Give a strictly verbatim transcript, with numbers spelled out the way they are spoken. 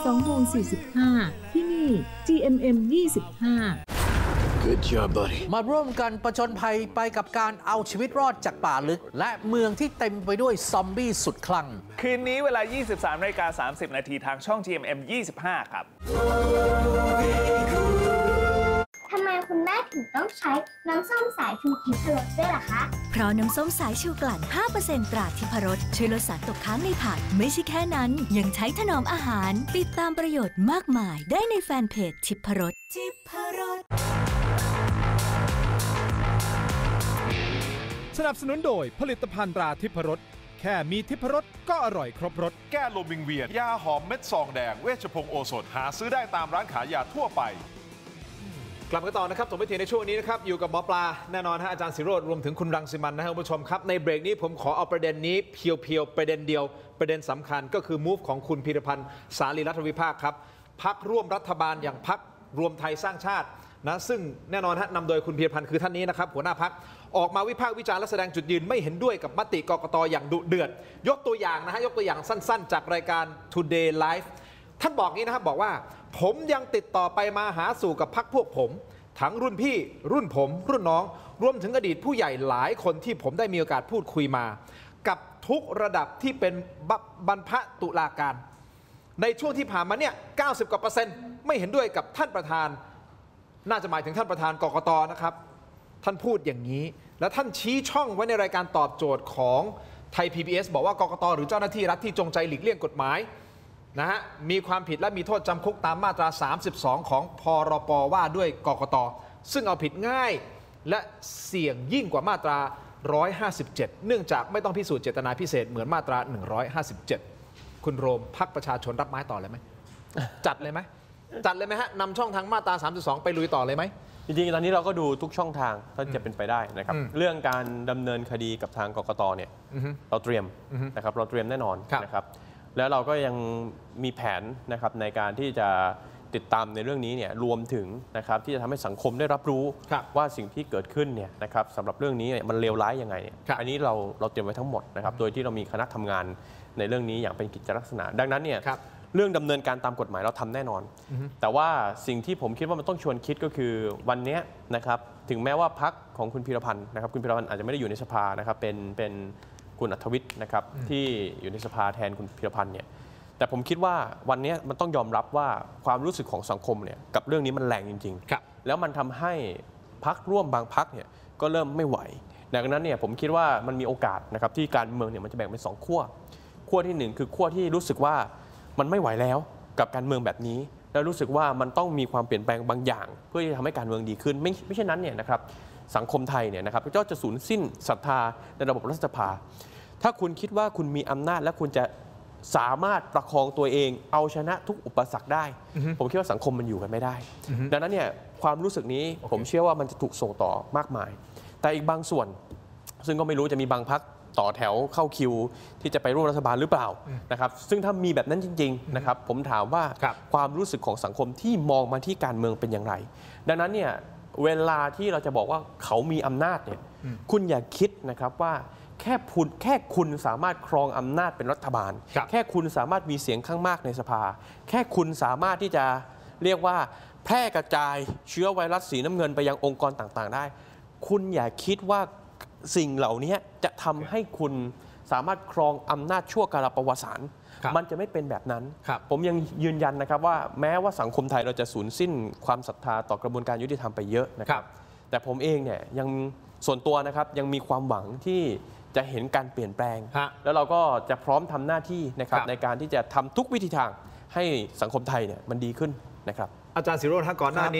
สองโมงสี่สิบห้าที่นี่ จี เอ็ม เอ็ม ยี่สิบห้า Good job, buddy. มาร่วมกันประจนภัยไปกับการเอาชีวิตรอดจากป่าลึกและเมืองที่เต็มไปด้วยซอมบี้สุดคลั่งคืนนี้เวลา ยี่สิบสามนาฬิกาสามสิบนาทีทางช่อง จี เอ็ม เอ็ม ยี่สิบห้า ครับทำไมคุณแม่ถึงต้องใช้น้ำส้มสายชูทิพรสด้วยล่ะคะเพราะน้ำส้มสายชูกลั่น ห้าเปอร์เซ็นต์ ตราทิพรสช่วยลดสารตกค้างในผักไม่ใช่แค่นั้นยังใช้ถนอมอาหารติดตามประโยชน์มากมายได้ในแฟนเพจทิพรสทิพรสสนับสนุนโดยผลิตภัณฑ์ตราทิพรสแค่มีทิพรสก็อร่อยครบรสแก้ลมวิงเวียนยาหอมเม็ดซองแดงเวชพงศ์โอสถหาซื้อได้ตามร้านขายยาทั่วไปกลับมาต่อนะครับสมมติในช่วงนี้นะครับอยู่กับหมอปลาแน่นอนฮะอาจารย์ศิโรจน์รวมถึงคุณรังสิมันนะครับคุณผู้ชมครับในเบรกนี้ผมขอเอาประเด็นนี้เพียวๆประเด็นเดียวประเด็นสำคัญก็คือมูฟของคุณพีรพันธ์สาลีรัฐวิภาคครับพรรคร่วมรัฐบาลอย่างพรรครวมไทยสร้างชาตินะซึ่งแน่นอนฮะนำโดยคุณพีรพันธ์คือท่านนี้นะครับหัวหน้าพรรคออกมาวิพากษ์วิจารณ์และแสดงจุดยืนไม่เห็นด้วยกับมติกกต.อย่างดุเดือดยกตัวอย่างนะฮะยกตัวอย่างสั้นๆจากรายการ Today Live ท่านบอกงี้นะครับบอกว่าผมยังติดต่อไปมาหาสู่กับพรรคพวกผมทั้งรุ่นพี่รุ่นผมรุ่นน้องรวมถึงอดีตผู้ใหญ่หลายคนที่ผมได้มีโอกาสพูดคุยมากับทุกระดับที่เป็นบรรพตุลาการในช่วงที่ผ่านมาเนี่ยเก้าสิบกว่าเปอร์เซ็นต์ไม่เห็นด้วยกับท่านประธานน่าจะหมายถึงท่านประธานกกต.นะครับท่านพูดอย่างนี้และท่านชี้ช่องไว้ในรายการตอบโจทย์ของไทย พี บี เอส บอกว่ากกต.หรือเจ้าหน้าที่รัฐที่จงใจหลีกเลี่ยงกฎหมายนะฮะมีความผิดและมีโทษจำคุกตามมาตราสามสิบสองของพรป.ว่าด้วยกกต.ซึ่งเอาผิดง่ายและเสี่ยงยิ่งกว่ามาตราหนึ่งร้อยห้าสิบเจ็ดเนื่องจากไม่ต้องพิสูจน์เจตนาพิเศษเหมือนมาตราหนึ่งร้อยห้าสิบเจ็ดคุณโรมพรรคประชาชนรับไม้ต่อเลยไหมจัดเลยไหมจัดเลยไหมฮะนำช่องทางมาตราสามสิบสองไปลุยต่อเลยไหมจริงๆตอนนี้เราก็ดูทุกช่องทางที่จะเป็นไปได้นะครับเรื่องการดำเนินคดีกับทางกกตเนี่ยเราเตรียมนะครับเราเตรียมแน่นอนนะครับแล้วเราก็ยังมีแผนนะครับในการที่จะติดตามในเรื่องนี้เนี่ยรวมถึงนะครับที่จะทำให้สังคมได้รับรู้ว่าสิ่งที่เกิดขึ้นเนี่ยนะครับสำหรับเรื่องนี้มันเลวร้ายยังไงเนี่ยอันนี้เราเราเตรียมไว้ทั้งหมดนะครับโดยที่เรามีคณะทำงานในเรื่องนี้อย่างเป็นกิจลักษณะดังนั้นเนี่ยเรื่องดำเนินการตามกฎหมายเราทำแน่นอนแต่ว่าสิ่งที่ผมคิดว่ามันต้องชวนคิดก็คือวันนี้นะครับถึงแม้ว่าพรรคของคุณพีรพันธ์นะครับคุณพีรพันธ์อาจจะไม่ได้อยู่ในสภานะครับเป็นเป็นคุณอัธวิทย์นะครับที่อยู่ในสภาแทนคุณพีรพันธ์เนี่ยแต่ผมคิดว่าวันนี้มันต้องยอมรับว่าความรู้สึกของสังคมเนี่ยกับเรื่องนี้มันแรงจริงๆแล้วมันทำให้พรรคร่วมบางพรรคเนี่ยก็เริ่มไม่ไหวดังนั้นเนี่ยผมคิดว่ามันมีโอกาสนะครับที่การเมืองเนี่ยมันจะแบ่งเป็นสองขั้วขั้วที่หนึ่งคือขั้วที่รู้สึกว่ามันไม่ไหวแล้วกับการเมืองแบบนี้แล้วรู้สึกว่ามันต้องมีความเปลี่ยนแปลงบางอย่างเพื่อที่จะทำให้การเมืองดีขึ้นไม่ไม่ใช่นั้นเนี่ยนะครับสังคมไทยเนี่ยนะครับก็จะสูญสิ้นศรัทธาในระบบรัฐสภาถ้าคุณคิดว่าคุณมีอำนาจและคุณจะสามารถประคองตัวเองเอาชนะทุกอุปสรรคได้ ผมคิดว่าสังคมมันอยู่กันไม่ได้ดังนั้นเนี่ยความรู้สึกนี้ okay. ผมเชื่อว่ามันจะถูกส่งต่อมากมายแต่อีกบางส่วนซึ่งก็ไม่รู้จะมีบางพรรคต่อแถวเข้าคิวที่จะไปร่วมรัฐบาลหรือเปล่านะครับซึ่งถ้ามีแบบนั้นจริงๆนะครับผมถามว่าความรู้สึกของสังคมที่มองมาที่การเมืองเป็นอย่างไรดังนั้นเนี่ยเวลาที่เราจะบอกว่าเขามีอำนาจเนี่ยคุณอย่าคิดนะครับว่าแค่คุณแค่คุณสามารถครองอำนาจเป็นรัฐบาลแค่คุณสามารถมีเสียงข้างมากในสภาแค่คุณสามารถที่จะเรียกว่าแพร่กระจายเชื้อไวรัสสีน้ำเงินไปยังองค์กรต่างๆได้คุณอย่าคิดว่าสิ่งเหล่านี้จะทำให้คุณสามารถครองอำนาจชั่วกาลประวัติศาสตร์มันจะไม่เป็นแบบนั้นผมยังยืนยันนะครับว่าแม้ว่าสังคมไทยเราจะสูญสิ้นความศรัทธาต่อกระบวนการยุติธรรมไปเยอะนะครับแต่ผมเองเนี่ยยังส่วนตัวนะครับยังมีความหวังที่จะเห็นการเปลี่ยนแปลงแล้วเราก็จะพร้อมทำหน้าที่นะครับในการที่จะทำทุกวิธีทางให้สังคมไทยเนี่ยมันดีขึ้นนะครับอาจารย์ศิโรจน์ก่อนหน้านี้